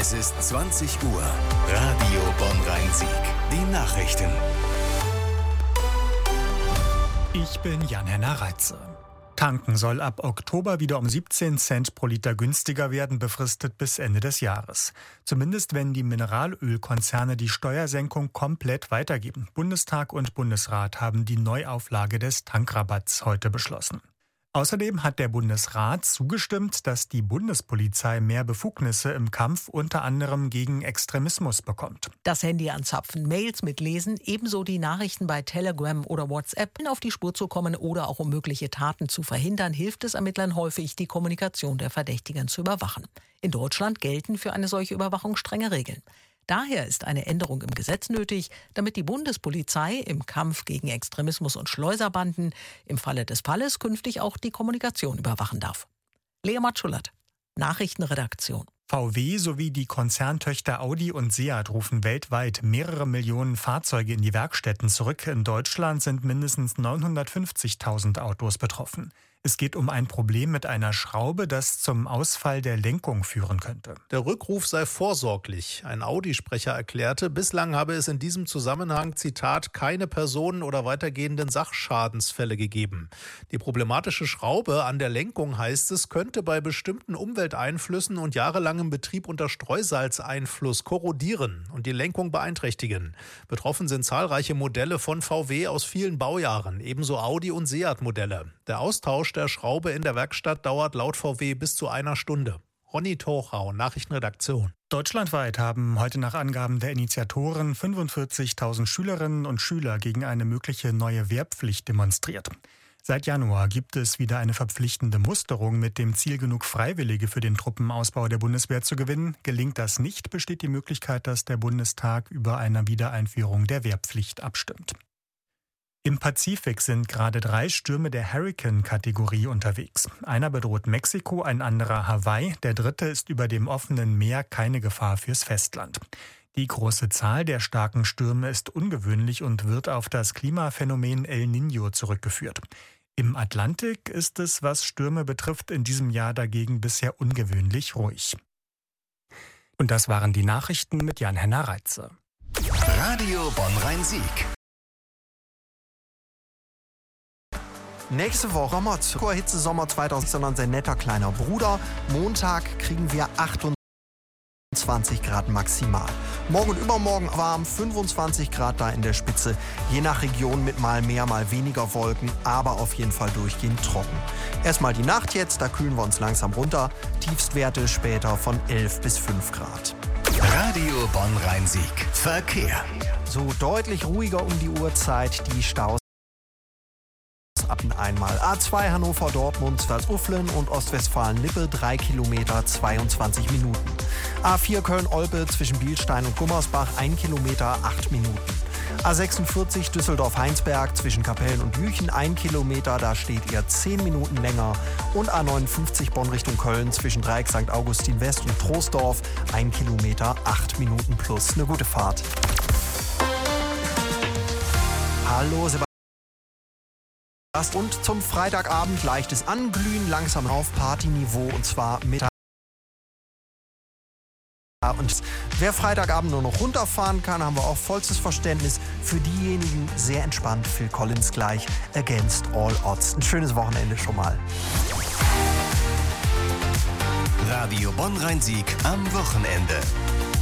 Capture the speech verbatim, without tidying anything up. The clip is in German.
Es ist zwanzig Uhr. Radio Bonn-Rhein-Sieg. Die Nachrichten. Ich bin Jan-Henner Reitze. Tanken soll ab Oktober wieder um siebzehn Cent pro Liter günstiger werden, befristet bis Ende des Jahres. Zumindest wenn die Mineralölkonzerne die Steuersenkung komplett weitergeben. Bundestag und Bundesrat haben die Neuauflage des Tankrabatts heute beschlossen. Außerdem hat der Bundesrat zugestimmt, dass die Bundespolizei mehr Befugnisse im Kampf unter anderem gegen Extremismus bekommt. Das Handy anzapfen, Mails mitlesen, ebenso die Nachrichten bei Telegram oder WhatsApp. Auf die Spur zu kommen oder auch um mögliche Taten zu verhindern, hilft es Ermittlern häufig, die Kommunikation der Verdächtigen zu überwachen. In Deutschland gelten für eine solche Überwachung strenge Regeln. Daher ist eine Änderung im Gesetz nötig, damit die Bundespolizei im Kampf gegen Extremismus und Schleuserbanden im Falle des Falles künftig auch die Kommunikation überwachen darf. Lea Matschullert, Nachrichtenredaktion. V W sowie die Konzerntöchter Audi und Seat rufen weltweit mehrere Millionen Fahrzeuge in die Werkstätten zurück. In Deutschland sind mindestens neunhundertfünfzigtausend Autos betroffen. Es geht um ein Problem mit einer Schraube, das zum Ausfall der Lenkung führen könnte. Der Rückruf sei vorsorglich. Ein Audi-Sprecher erklärte, bislang habe es in diesem Zusammenhang, Zitat, keine Personen- oder weitergehenden Sachschadensfälle gegeben. Die problematische Schraube an der Lenkung, heißt es, könnte bei bestimmten Umwelteinflüssen und jahrelangem Betrieb unter Streusalzeinfluss korrodieren und die Lenkung beeinträchtigen. Betroffen sind zahlreiche Modelle von V W aus vielen Baujahren, ebenso Audi- und Seat-Modelle. Der Austausch der Schraube in der Werkstatt dauert laut V W bis zu einer Stunde. Ronny Tochau, Nachrichtenredaktion. Deutschlandweit haben heute nach Angaben der Initiatoren fünfundvierzigtausend Schülerinnen und Schüler gegen eine mögliche neue Wehrpflicht demonstriert. Seit Januar gibt es wieder eine verpflichtende Musterung mit dem Ziel, genug Freiwillige für den Truppenausbau der Bundeswehr zu gewinnen. Gelingt das nicht, besteht die Möglichkeit, dass der Bundestag über eine Wiedereinführung der Wehrpflicht abstimmt. Im Pazifik sind gerade drei Stürme der Hurrikan-Kategorie unterwegs. Einer bedroht Mexiko, ein anderer Hawaii, der dritte ist über dem offenen Meer keine Gefahr fürs Festland. Die große Zahl der starken Stürme ist ungewöhnlich und wird auf das Klimaphänomen El Niño zurückgeführt. Im Atlantik ist es, was Stürme betrifft, in diesem Jahr dagegen bisher ungewöhnlich ruhig. Und das waren die Nachrichten mit Jan-Henner Reitze. Radio Bonn-Rhein-Sieg. Nächste Woche Sommer, Hitze Sommer zweitausend, sondern sein netter kleiner Bruder. Montag kriegen wir achtundzwanzig Grad maximal. Morgen und übermorgen warm, fünfundzwanzig Grad da in der Spitze. Je nach Region mit mal mehr, mal weniger Wolken, aber auf jeden Fall durchgehend trocken. Erstmal die Nacht jetzt, da kühlen wir uns langsam runter. Tiefstwerte später von elf bis fünf Grad. Radio Bonn-Rhein-Sieg. Verkehr. So deutlich ruhiger um die Uhrzeit, die Staus. Einmal A zwei Hannover-Dortmund, Salzuflen und Ostwestfalen-Lippe, drei Kilometer, zweiundzwanzig Minuten. A vier Köln-Olpe zwischen Bielstein und Gummersbach, ein Kilometer, acht Minuten. A sechsundvierzig Düsseldorf-Heinsberg zwischen Kapellen und Jüchen, ein Kilometer, da steht ihr zehn Minuten länger. Und A neunundfünfzig Bonn Richtung Köln zwischen Dreieck Sankt Augustin West und Troisdorf, ein Kilometer, acht Minuten plus. Eine gute Fahrt. Hallo, Sebastian. Und zum Freitagabend leichtes Anglühen, langsam auf Partyniveau und zwar mit. Und wer Freitagabend nur noch runterfahren kann, haben wir auch vollstes Verständnis. Für diejenigen sehr entspannt, Phil Collins gleich, Against All Odds. Ein schönes Wochenende schon mal. Radio Bonn-Rhein-Sieg am Wochenende.